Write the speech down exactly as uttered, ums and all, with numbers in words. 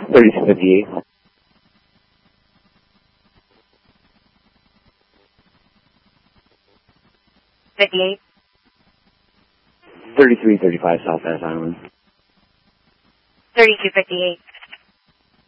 thirty-two fifty-eight. fifty-eight. thirty-three thirty-five South Bass Island. thirty-two fifty-eight.